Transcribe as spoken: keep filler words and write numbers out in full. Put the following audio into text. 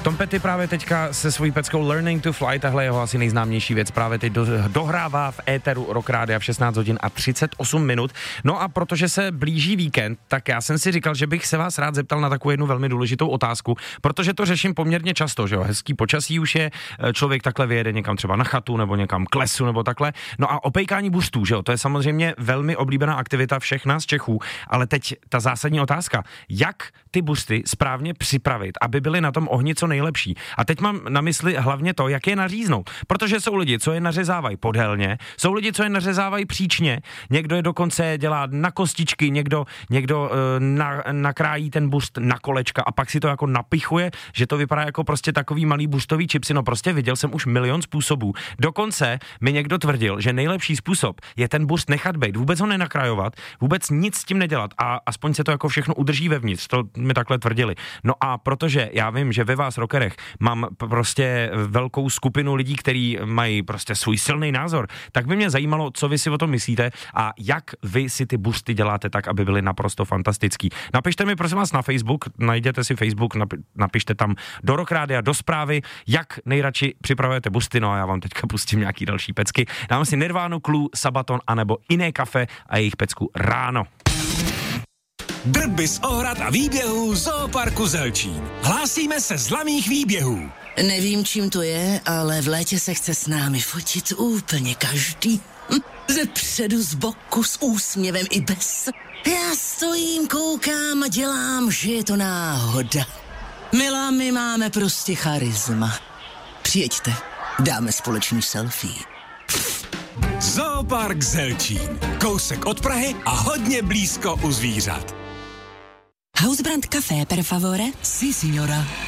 Tom Petty právě teďka se svojí peckou Learning to Fly, tahle jeho asi nejznámější věc, právě teď do, dohrává v éteru Rock Rádia v šestnáct hodin a třicet osm minut. No a protože se blíží víkend, tak já jsem si říkal, že bych se vás rád zeptal na takovou jednu velmi důležitou otázku, protože to řeším poměrně často, že jo, hezký počasí už je, člověk takhle vyjede někam třeba na chatu nebo někam k lesu nebo takhle. No a opejkání buřtů, že jo, to je samozřejmě velmi oblíbená aktivita všech nás Čechů, ale teď ta zásadní otázka, jak ty buřty správně připravit, aby byly na tom ohni co nejlepší. A teď mám na mysli hlavně to, jak je naříznout, protože jsou lidi, co je nařezávají podélně, jsou lidi, co je nařezávají příčně, někdo je dokonce dělá na kostičky, někdo, někdo e, na, nakrájí ten buřt na kolečka a pak si to jako napichuje, že to vypadá jako prostě takový malý buřtový čipsy, no prostě viděl jsem už milion způsobů. Dokonce mi někdo tvrdil, že nejlepší způsob je ten buřt nechat bejt, vůbec ho nenakrajovat, vůbec nic s tím nedělat a aspoň se to jako všechno udrží vevnitř, to mi takhle tvrdili. No a protože já vím, že ve vás rockerech mám prostě velkou skupinu lidí, kteří mají prostě svůj silný názor, tak by mě zajímalo, co vy si o tom myslíte a jak vy si ty buřty děláte tak, aby byly naprosto fantastický. Napište mi prosím vás na Facebook, najděte si Facebook, napi- napište tam do Rock Rádia, do zprávy, jak nejradši připravujete buřty, no a já vám teďka pustím nějaký další pecky. Dám si Nirvánu, Clue, Sabaton anebo Iné kafe a jejich pecku Ráno. Drby z ohrad a výběhů Zooparku Zelčín. Hlásíme se z laných výběhů. Nevím, čím to je, ale v létě se chce s námi fotit úplně každý. Hm, ze předu, z boku, s úsměvem i bez. Já stojím, koukám a dělám, že je to náhoda. Milá, my máme prostě charisma. Přijeďte, dáme společný selfie. Zoopark Zelčín. Kousek od Prahy a hodně blízko u zvířat. Hausbrand Café, per favore? Sí, signora.